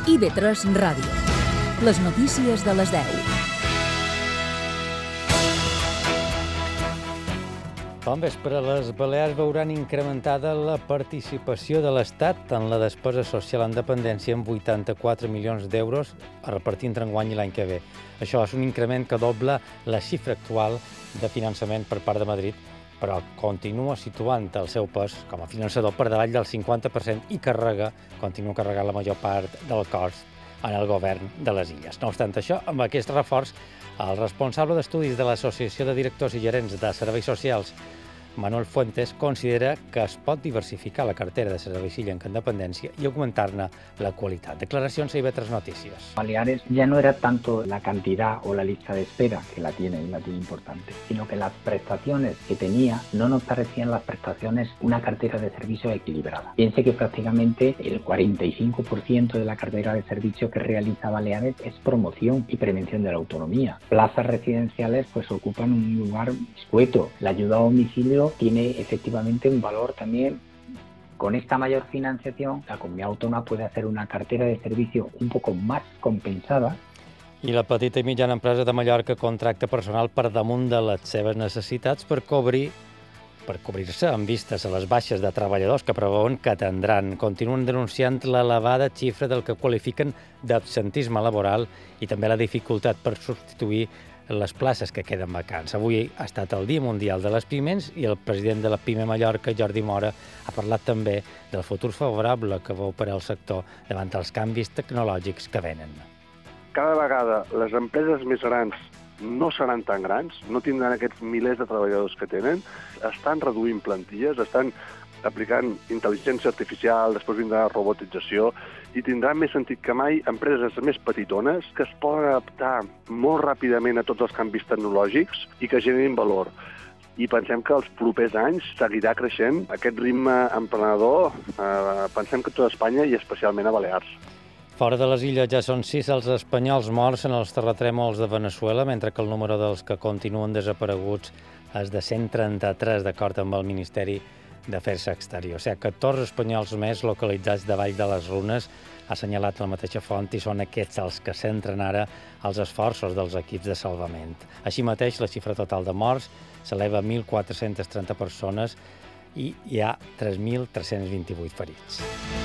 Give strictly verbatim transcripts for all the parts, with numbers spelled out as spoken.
I B tres Ràdio. Les notícies de les deu. Bon vespre. Les Balears veuran incrementada la participació de l'Estat en la despesa social en dependència amb vuitanta-quatre milions d'euros a repartir entre enguany i l'any que ve. Això és un increment que dobla la xifra actual de finançament per part de Madrid, però continua situant el seu pes com a finançador per davall del cinquanta per cent i carrega, continua carregant la major part del cost en el govern de les Illes. No obstant això, amb aquest reforç, el responsable d'estudis de l'Associació de Directors i Gerents de Serveis Socials, Manuel Fuentes, considera que es pot diversificar la cartera de serveis illenca en dependència y augmentar-ne la qualitat. Declaracions a I B tres Noticias. Baleares ya no era tanto la cantidad o la lista de espera, que la tiene y la tiene importante, sino que las prestaciones que tenía no nos parecían las prestaciones una cartera de servicios equilibrada. Piense que prácticamente el cuarenta y cinco por ciento de la cartera de servicios que realiza Baleares es promoción y prevención de la autonomía. Plazas residenciales pues ocupan un lugar escueto. La ayuda a domicilio tiene efectivamente un valor también. Con esta mayor financiación, la comunidad autónoma puede hacer una cartera de servicio un poco más compensada. I la petita i mitjana empresa de Mallorca contracta personal per damunt de les seves necessitats per cobrir per cobrir-se amb vistes a les baixes de treballadors que preveuen que atendran. Continuen denunciant l'elevada xifra del que qualifiquen d'absentisme laboral i també la dificultat per substituir les places que queden vacants. Avui ha estat el Dia Mundial de les Pimes i el president de la Pime Mallorca, Jordi Mora, ha parlat també del futur favorable que veu per al sector davant els canvis tecnològics que venen. Cada vegada les empreses més grans no seran tan grans, no tindran aquests milers de treballadors que tenen, estan reduint plantilles, estan aplicant intel·ligència artificial, després vindrà robotització, i tindrà més sentit que mai empreses més petitones que es poden adaptar molt ràpidament a tots els canvis tecnològics i que generin valor. I pensem que els propers anys seguirà creixent aquest ritme emprenedor, eh, pensem que a tota Espanya i especialment a Balears. Fora de les illes ja són sis els espanyols morts en els terratrèmols de Veneçuela, mentre que el número dels que continuen desapareguts és de cent trenta-tres, d'acord amb el Ministeri d'Afers Exteriors. O sigui, catorze espanyols més localitzats davall de les runes, ha assenyalat la mateixa font, i són aquests els que centren ara els esforços dels equips de salvament. Així mateix, la xifra total de morts s'eleva a mil quatre-cents trenta persones i hi ha tres mil tres-cents vint-i-vuit ferits.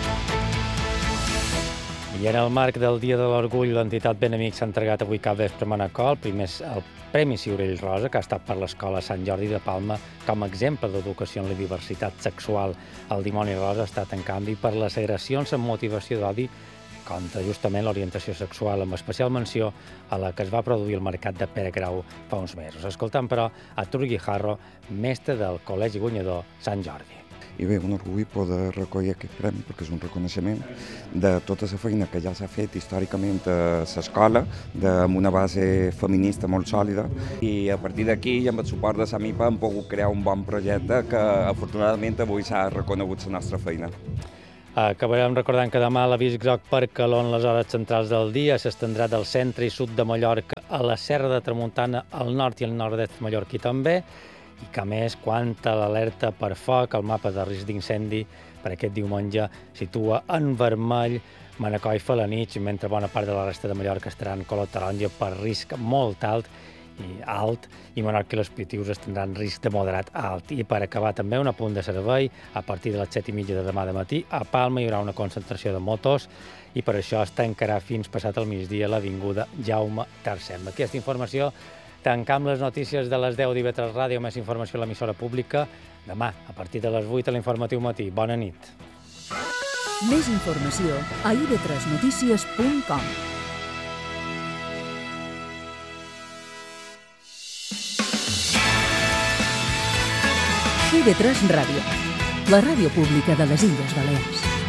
I en el marc del Dia de l'Orgull, l'entitat Benamics s'ha entregat avui cap vespre a Manacor el primer el Premi Ciurell Rosa, que ha estat per l'Escola Sant Jordi de Palma com a exemple d'educació en la diversitat sexual. El dimoni rosa ha estat, en canvi, per les agressions amb motivació d'odi contra justament l'orientació sexual, amb especial menció a la que es va produir al mercat de Pere Grau fa uns mesos. Escoltant, però, a Tur Guijarro, mestre del Col·legi Guanyador Sant Jordi. I bé, un orgull poder recollir aquest premi perquè és un reconeixement de tota la feina que ja s'ha fet històricament a l'escola, amb una base feminista molt sòlida, i a partir d'aquí, amb el suport de Samipa, hem pogut crear un bon projecte que afortunadament avui s'ha reconegut la nostra feina. Acabarem recordant que demà l'avís groc per calor en les hores centrals del dia s'estendrà del centre i sud de Mallorca a la Serra de Tramuntana, al nord i al nord-est mallorquí també, i que, a més, quant a l'alerta per foc, el mapa de risc d'incendi per aquest diumenge situa en vermell Manacor i Felanitx, mentre bona part de la resta de Mallorca estarà en color taronja per risc molt alt i alt, i Menorca i les Pitius tindran risc de moderat a alt. I per acabar també un apunt de servei, a partir de les set i mitja de demà de matí, a Palma hi haurà una concentració de motos i per això es tancarà fins passat el migdia l'avinguda Jaume tercer. Amb aquesta informació tancam les notícies de les deu d'I B tres Ràdio, més informació a l'emissora pública demà, a partir de les vuit a l'Informatiu Matí. Bona nit. Més informació a i b tres notícies punt com. I B tres Ràdio, la ràdio pública de les Illes Balears.